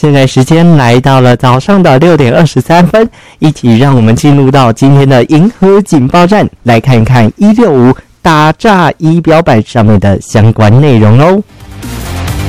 现在时间来到了早上的6点23分，一起让我们进入到今天的银河警报站，来看看165大炸仪表板上面的相关内容哦。